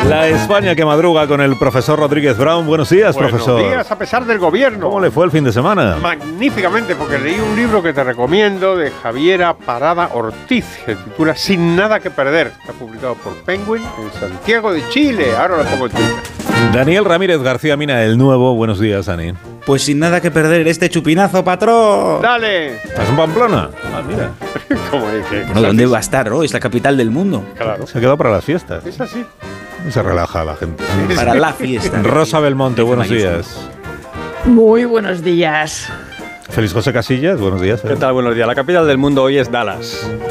La España que madruga con el profesor Rodríguez Brown. Buenos días, profesor. Buenos días, a pesar del gobierno. ¿Cómo le fue el fin de semana? Magníficamente, porque leí un libro que te recomiendo de Javiera Parada Ortiz, que se titula Sin nada que perder. Está publicado por Penguin en Santiago de Chile. Ahora lo pongo en Twitter. Daniel Ramírez García Mina, el nuevo. Buenos días, Dani. Pues sin nada que perder este chupinazo, patrón. ¡Dale! ¿Estás en Pamplona? Ah, mira. ¿Cómo dice? Bueno, ¿dónde va a estar? Oh, es la capital del mundo. Claro. Se ha quedado para las fiestas. Es así. Se relaja la gente. Para la fiesta. Rosa Belmonte, buenos días. Muy buenos días. Feliz José Casillas, buenos días. ¿Qué tal? Buenos días. La capital del mundo hoy es Dallas.